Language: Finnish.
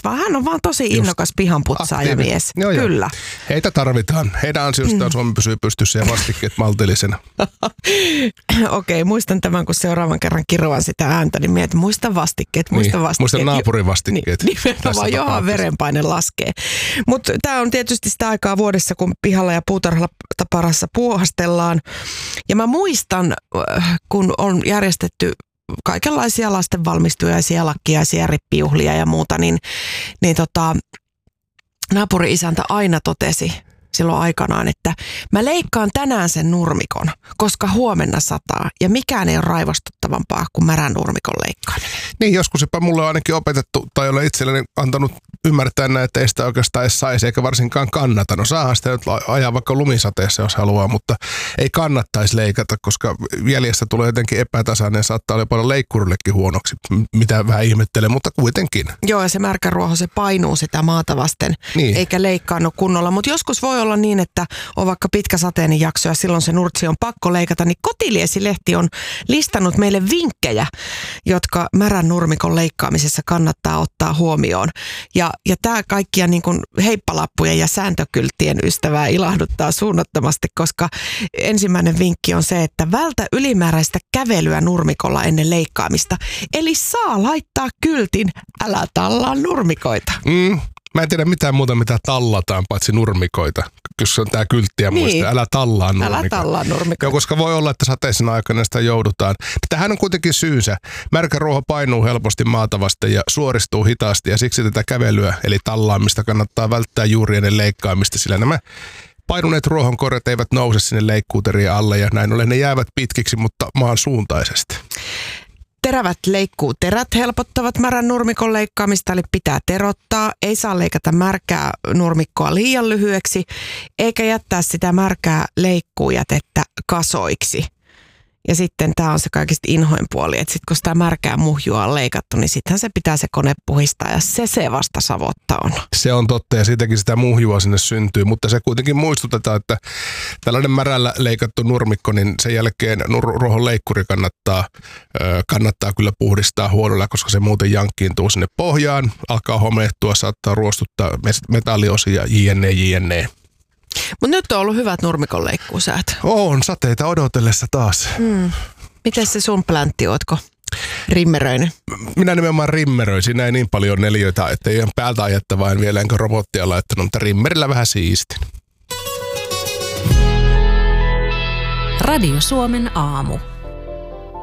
vaan hän on vaan tosi innokas pihanputsaajamies. Kyllä. Heitä tarvitaan. Heidän ansiostaan Suomi pysyy pystyssä ja vastikkeet maltillisena. Okei, muistan tämän, kun seuraavan kerran kiroan sitä ääntä, niin mietin, muista vastikkeet. Muistan naapurin vastikkeet. Nimenomaan, johon verenpaine laskee. Mutta tämä on tietysti sitä aikaa vuodessa, kun pihalla ja puutarhaparassa puuhastellaan. Ja mä muistan, kun on järjestetty kaikenlaisia lasten valmistujaisia, lakkiaisia, rippijuhlia ja muuta, niin naapuri-isäntä aina totesi silloin aikanaan, että mä leikkaan tänään sen nurmikon, koska huomenna sataa ja mikään ei ole raivostuttavampaa kuin märän nurmikon leikkaaminen. Niin, joskus jopa mulle on ainakin opetettu tai olen itselleni antanut ymmärtää näin, että ei sitä oikeastaan edes saisi eikä varsinkaan kannata. No saahan sitä nyt ajaa vaikka lumisateessa, jos haluaa, mutta ei kannattaisi leikata, koska jäljestä tulee jotenkin epätasainen ja saattaa olla paljon leikkurillekin huonoksi, mitä vähän ihmettelen, mutta kuitenkin. Joo, ja se märkä ruoho, se painuu sitä maata vasten, eikä leikkaannu kunnolla, mutta joskus voi olla niin, että on vaikka pitkä sateinen jakso ja silloin se nurtsi on pakko leikata, niin Kotiliesi-lehti on listannut meille vinkkejä, jotka märän nurmikon leikkaamisessa kannattaa ottaa huomioon. Ja tämä kaikkia niin kuin heippalappujen ja sääntökylttien ystävää ilahduttaa suunnattomasti, koska ensimmäinen vinkki on se, että vältä ylimääräistä kävelyä nurmikolla ennen leikkaamista. Eli saa laittaa kyltin, älä tallaa nurmikoita. Mä en tiedä mitään muuta, mitä tallataan, paitsi nurmikoita. Jos on tää kylttiä muista, älä tallaa nurmikoita. Älä tallaa nurmikoita. Joo, koska voi olla, että sateisena aikana sitä joudutaan. Tähän on kuitenkin syynsä. Märkä ruoho painuu helposti maata vasten ja suoristuu hitaasti ja siksi tätä kävelyä eli tallaamista kannattaa välttää juuri ennen leikkaamista, sillä nämä painuneet ruohonkorret eivät nouse sinne leikkuuterien alle ja näin ollen ne jäävät pitkiksi, mutta maan suuntaisesti. Terävät leikkuuterät helpottavat märän nurmikon leikkaamista, eli pitää terottaa. Ei saa leikata märkää nurmikkoa liian lyhyeksi, eikä jättää sitä märkää leikkuujätettä kasoiksi. Ja sitten tämä on se kaikista inhoin puoli, että sitten kun sitä märkää muhjua on leikattu, niin sittenhän se pitää se kone puhistaa ja se vasta savotta on. Se on totta ja siitäkin sitä muhjua sinne syntyy, mutta se kuitenkin muistutetaan, että tällainen märällä leikattu nurmikko, niin sen jälkeen ruohon leikkuri kannattaa kyllä puhdistaa huolella, koska se muuten jankkiintuu sinne pohjaan, alkaa homehtua, saattaa ruostuttaa metalliosia, jne. Mutta nyt on ollut hyvät nurmikon leikkuusäät. On, sateita odotellessa taas. Miten se sun pläntti, ootko rimmeröinyt? Minä nimenomaan rimmeröin. Siinä ei niin paljon neliöitä, että ei ole päältä ajettavaa, en vielä enkä robottia laittanut, mutta rimmerillä vähän siistin. Radio Suomen aamu.